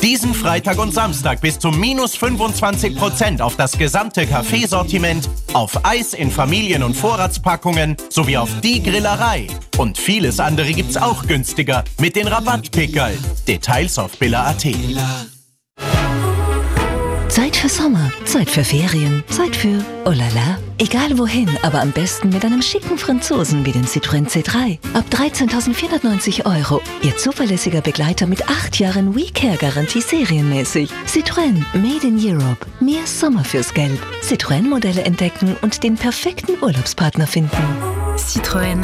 Diesen Freitag und Samstag bis zu minus 25% auf das gesamte Kaffeesortiment, auf Eis in Familien- und Vorratspackungen sowie auf die Grillerei. Und vieles andere gibt's auch günstiger mit den Rabattpickerl. Details auf billa.at. Zeit für Sommer, Zeit für Ferien, Zeit für oh la la. Egal wohin, aber am besten mit einem schicken Franzosen wie den Citroën C3. Ab 13.490 €. Ihr zuverlässiger Begleiter mit 8 Jahren WeCare-Garantie serienmäßig. Citroën, made in Europe. Mehr Sommer fürs Geld. Citroën-Modelle entdecken und den perfekten Urlaubspartner finden. Citroën.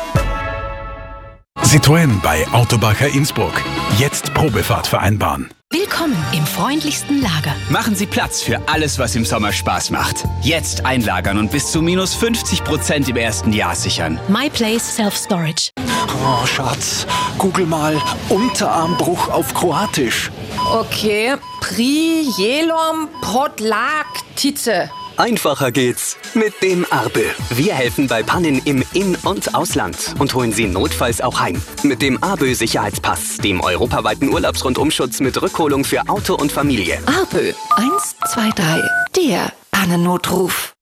Citroën bei Autobacher Innsbruck. Jetzt Probefahrt vereinbaren. Willkommen im freundlichsten Lager. Machen Sie Platz für alles, was im Sommer Spaß macht. Jetzt einlagern und bis zu minus 50% im ersten Jahr sichern. MyPlace Self-Storage. Oh, Schatz, google mal Unterarmbruch auf Kroatisch. Okay, Prijelom Podlaktice. Einfacher geht's mit dem Arbe. Wir helfen bei Pannen im In- und Ausland und holen Sie notfalls auch heim. Mit dem Arbe Sicherheitspass, dem europaweiten Urlaubsrundumschutz mit Rückholung für Auto und Familie. Arbe 123, der Pannennotruf.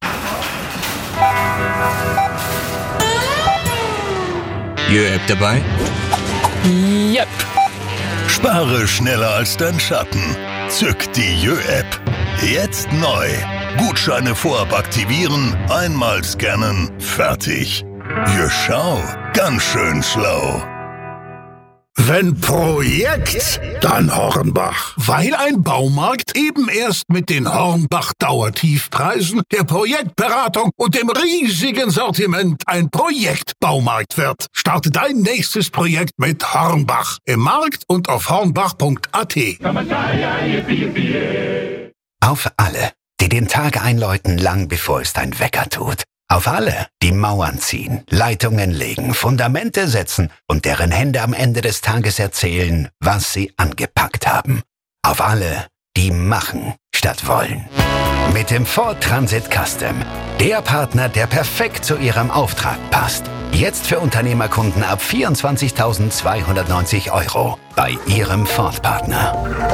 Jö-App dabei? Yep. Spare schneller als dein Schatten. Zück die Jö-App. Jetzt neu. Gutscheine vorab aktivieren, einmal scannen, fertig. Jö, schau, ganz schön schlau. Wenn Projekt, dann Hornbach. Weil ein Baumarkt eben erst mit den Hornbach-Dauertiefpreisen, der Projektberatung und dem riesigen Sortiment ein Projektbaumarkt wird. Starte dein nächstes Projekt mit Hornbach im Markt und auf hornbach.at. Auf alle, die den Tag einläuten, lang bevor es dein Wecker tut. Auf alle, die Mauern ziehen, Leitungen legen, Fundamente setzen und deren Hände am Ende des Tages erzählen, was sie angepackt haben. Auf alle, die machen statt wollen. Mit dem Ford Transit Custom. Der Partner, der perfekt zu Ihrem Auftrag passt. Jetzt für Unternehmerkunden ab 24.290 € bei Ihrem Ford-Partner.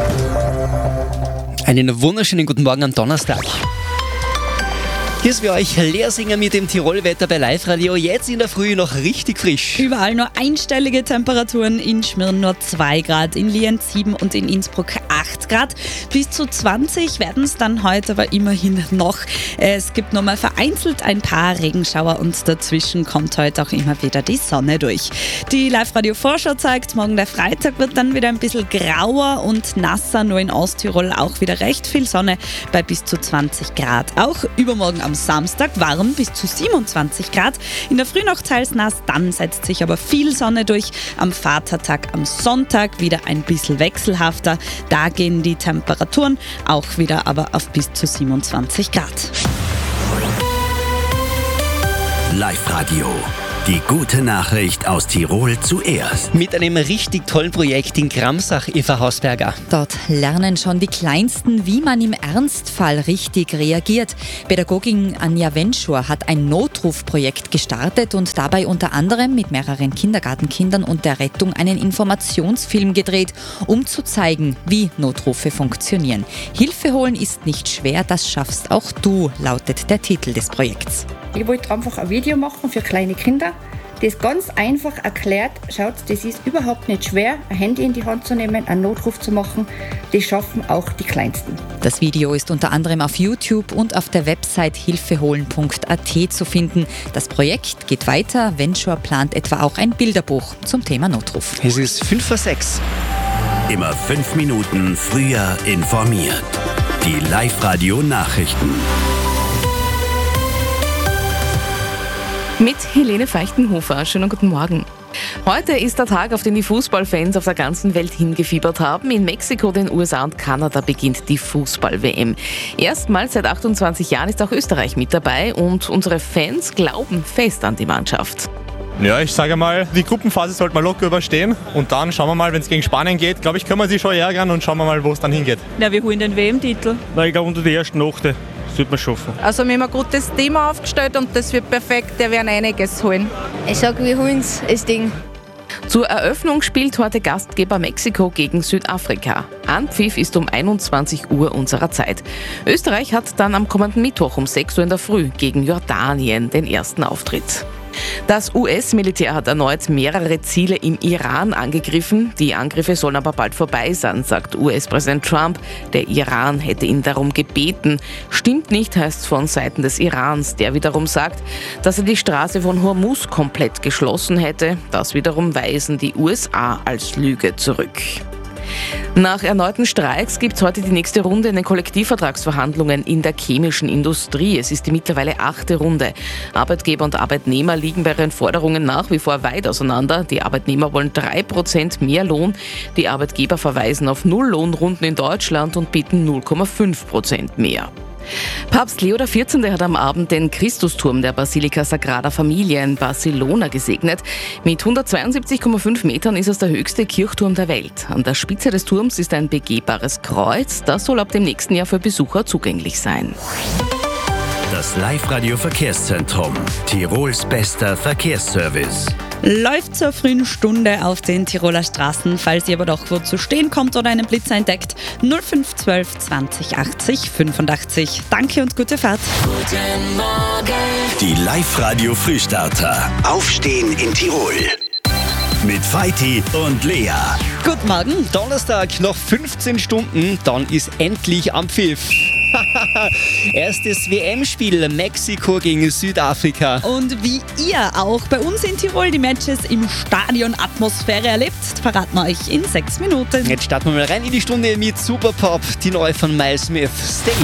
Einen wunderschönen guten Morgen am Donnerstag. Hier ist für euch Leersinger mit dem Tirolwetter bei Live Radio. Jetzt in der Früh noch richtig frisch. Überall nur einstellige Temperaturen. In Schmirn nur 2 Grad, in Lienz 7 und in Innsbruck 8 Grad. Bis zu 20 werden es dann heute aber immerhin noch. Es gibt nur mal vereinzelt ein paar Regenschauer und dazwischen kommt heute auch immer wieder die Sonne durch. Die Live Radio Vorschau zeigt, morgen der Freitag wird dann wieder ein bisschen grauer und nasser. Nur in Osttirol auch wieder recht viel Sonne bei bis zu 20 Grad. Auch übermorgen am Samstag warm bis zu 27 Grad. In der Früh noch teils nass, dann setzt sich aber viel Sonne durch. Am Vatertag am Sonntag wieder ein bisschen wechselhafter. Da gehen die Temperaturen auch wieder aber auf bis zu 27 Grad. Live Radio. Die gute Nachricht aus Tirol zuerst. Mit einem richtig tollen Projekt in Gramsach, Eva Hausberger. Dort lernen schon die Kleinsten, wie man im Ernstfall richtig reagiert. Pädagogin Anja Wenschur hat ein Notrufprojekt gestartet und dabei unter anderem mit mehreren Kindergartenkindern und der Rettung einen Informationsfilm gedreht, um zu zeigen, wie Notrufe funktionieren. Hilfe holen ist nicht schwer, das schaffst auch du, lautet der Titel des Projekts. Ich wollte einfach ein Video machen für kleine Kinder, das ganz einfach erklärt, schaut, das ist überhaupt nicht schwer, ein Handy in die Hand zu nehmen, einen Notruf zu machen, das schaffen auch die Kleinsten. Das Video ist unter anderem auf YouTube und auf der Website hilfeholen.at zu finden. Das Projekt geht weiter, Venture plant etwa auch ein Bilderbuch zum Thema Notruf. Es ist 5:06. Immer 5 Minuten früher informiert. Die Live-Radio-Nachrichten. Mit Helene Feichtenhofer. Schönen guten Morgen. Heute ist der Tag, auf den die Fußballfans auf der ganzen Welt hingefiebert haben. In Mexiko, den USA und Kanada beginnt die Fußball-WM. Erstmals seit 28 Jahren ist auch Österreich mit dabei und unsere Fans glauben fest an die Mannschaft. Ja, ich sage mal, die Gruppenphase sollte man locker überstehen und dann schauen wir mal, wenn es gegen Spanien geht, glaube ich, können wir sie schon ärgern und schauen wir mal, wo es dann hingeht. Ja, wir holen den WM-Titel. Ich glaube, unter die ersten 8 sollte man schaffen. Also wir haben ein gutes Team aufgestellt und das wird perfekt, wir werden einiges holen. Ich sage, wir holen das Ding. Zur Eröffnung spielt heute Gastgeber Mexiko gegen Südafrika. Anpfiff ist um 21 Uhr unserer Zeit. Österreich hat dann am kommenden Mittwoch um 6 Uhr in der Früh gegen Jordanien den ersten Auftritt. Das US-Militär hat erneut mehrere Ziele im Iran angegriffen. Die Angriffe sollen aber bald vorbei sein, sagt US-Präsident Trump. Der Iran hätte ihn darum gebeten. Stimmt nicht, heißt es von Seiten des Irans. Der wiederum sagt, dass er die Straße von Hormuz komplett geschlossen hätte. Das wiederum weisen die USA als Lüge zurück. Nach erneuten Streiks gibt es heute die nächste Runde in den Kollektivvertragsverhandlungen in der chemischen Industrie. Es ist die mittlerweile 8. Runde. Arbeitgeber und Arbeitnehmer liegen bei ihren Forderungen nach wie vor weit auseinander. Die Arbeitnehmer wollen 3% mehr Lohn. Die Arbeitgeber verweisen auf Nulllohnrunden in Deutschland und bieten 0,5% mehr. Papst Leo XIV. Hat am Abend den Christusturm der Basilika Sagrada Familia in Barcelona gesegnet. Mit 172,5 Metern ist es der höchste Kirchturm der Welt. An der Spitze des Turms ist ein begehbares Kreuz. Das soll ab dem nächsten Jahr für Besucher zugänglich sein. Das Live-Radio-Verkehrszentrum. Tirols bester Verkehrsservice. Läuft zur frühen Stunde auf den Tiroler Straßen. Falls ihr aber doch wo zu stehen kommt oder einen Blitzer entdeckt, 0512 20 80 85. Danke und gute Fahrt. Guten Morgen. Die Live-Radio-Frühstarter. Aufstehen in Tirol. Mit Feiti und Lea. Guten Morgen, Donnerstag, noch 15 Stunden, dann ist endlich am Pfiff. Erstes WM-Spiel Mexiko gegen Südafrika. Und wie ihr auch bei uns in Tirol die Matches im Stadion Atmosphäre erlebt, verraten wir euch in 6 Minuten. Jetzt starten wir mal rein in die Stunde mit Superpop, die neue von Miles Smith. Stay.